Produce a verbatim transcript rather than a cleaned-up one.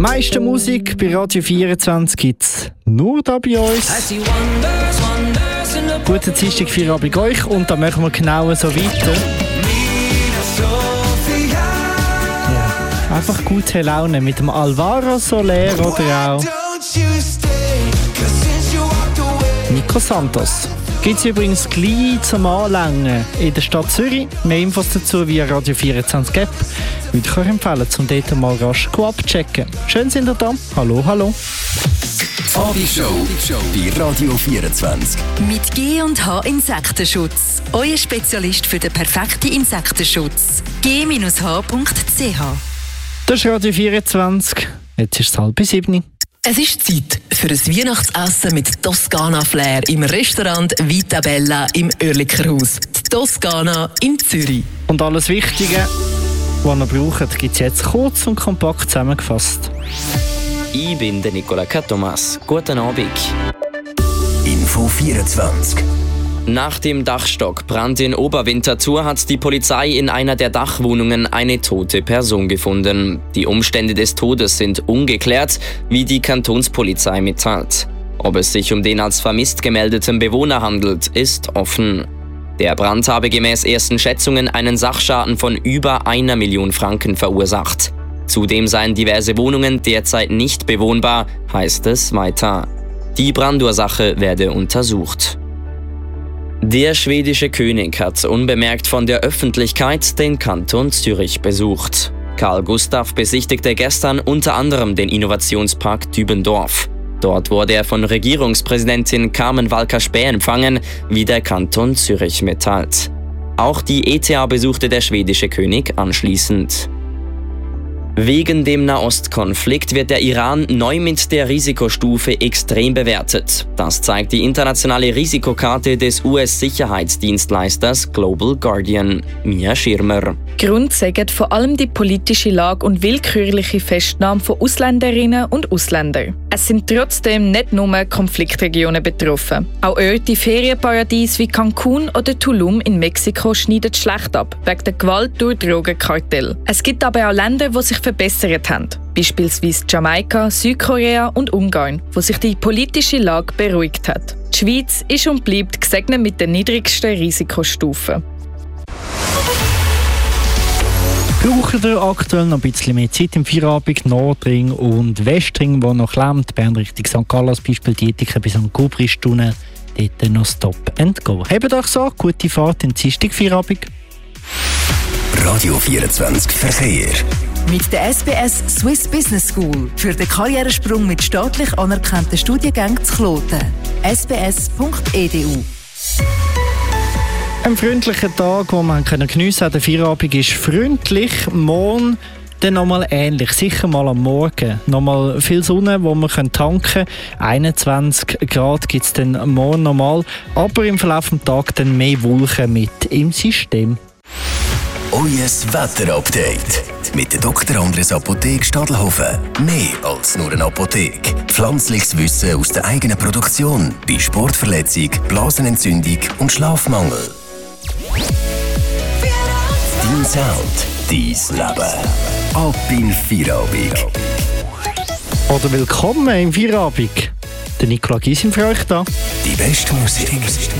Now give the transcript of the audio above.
Meiste Musik bei Radio vierundzwanzig gibt es nur da bei uns. Guten Dienstag, Feierabend bei euch und dann machen wir genau so weiter. Ja, einfach gute Laune mit dem Alvaro Soler oder auch Nico Santos. Gibt es übrigens gleich zum Anlängen in der Stadt Zürich. Mehr Infos dazu via Radio vierundzwanzig App. Würde ich euch empfehlen, um dort mal rasch abzuchecken. Schön sind ihr da. Hallo, hallo. Abishow bei Radio vierundzwanzig. Mit G und H Insektenschutz. Euer Spezialist für den perfekten Insektenschutz. G H punkt c h. Das ist Radio vierundzwanzig. Jetzt ist es halb sieben. Es ist Zeit für ein Weihnachtsessen mit Toskana-Flair im Restaurant Vita Bella im Oerlikerhaus. Die Toskana in Zürich. Und alles Wichtige, was ihr braucht, gibt es jetzt kurz und kompakt zusammengefasst. Ich bin der Nicola Thomas. Guten Abend. Info vierundzwanzig. Nach dem Dachstockbrand in Oberwinterthur hat die Polizei in einer der Dachwohnungen eine tote Person gefunden. Die Umstände des Todes sind ungeklärt, wie die Kantonspolizei mitteilt. Ob es sich um den als vermisst gemeldeten Bewohner handelt, ist offen. Der Brand habe gemäß ersten Schätzungen einen Sachschaden von über einer Million Franken verursacht. Zudem seien diverse Wohnungen derzeit nicht bewohnbar, heißt es weiter. Die Brandursache werde untersucht. Der schwedische König hat unbemerkt von der Öffentlichkeit den Kanton Zürich besucht. Carl Gustaf besichtigte gestern unter anderem den Innovationspark Dübendorf. Dort wurde er von Regierungspräsidentin Carmen Walker-Späh empfangen, wie der Kanton Zürich mitteilt. Auch die E T H besuchte der schwedische König anschließend. Wegen dem Nahostkonflikt wird der Iran neu mit der Risikostufe extrem bewertet. Das zeigt die internationale Risikokarte des U S-Sicherheitsdienstleisters Global Guardian. Mia Schirmer. Grund sagen vor allem die politische Lage und willkürliche Festnahme von Ausländerinnen und Ausländern. Es sind trotzdem nicht nur Konfliktregionen betroffen. Auch Orte, Ferienparadiese wie Cancun oder Tulum in Mexiko schneiden schlecht ab, wegen der Gewalt durch Drogenkartelle. Es gibt aber auch Länder, die sich verbessert haben. Beispielsweise Jamaika, Südkorea und Ungarn, wo sich die politische Lage beruhigt hat. Die Schweiz ist und bleibt gesegnet mit der niedrigsten Risikostufe. Braucht ihr aktuell noch ein bisschen mehr Zeit im Feierabend? Nordring und Westring, wo noch klemmt, Bern Richtung Sankt Gallen, Beispiel Dietiken bis an Gubristunnel, dort noch Stop and Go. Habt euch so, gute Fahrt in Dienstag Feierabend. Radio vierundzwanzig Verkehr. Mit der S B S Swiss Business School für den Karrieresprung mit staatlich anerkannten Studiengängen zu Kloten. s b s punkt e d u. Ein freundlicher Tag, den man geniessen kann. Der Feierabend ist freundlich. Morgen dann nochmal ähnlich. Sicher mal am Morgen. Nochmal viel Sonne, wo man tanken kann. einundzwanzig Grad gibt es dann morgen nochmal. Aber im Verlauf des Tages dann mehr Wolken mit im System. Euer Wetterupdate mit der Doktor Andres Apotheke Stadelhofen. Mehr als nur eine Apotheke. Pflanzliches Wissen aus der eigenen Produktion bei Sportverletzung, Blasenentzündung und Schlafmangel. Dein Sound, dein Leben. Ab in Feierabend. Oder willkommen im Feierabend. Der Nicola Gysin für euch da. Die beste Musik.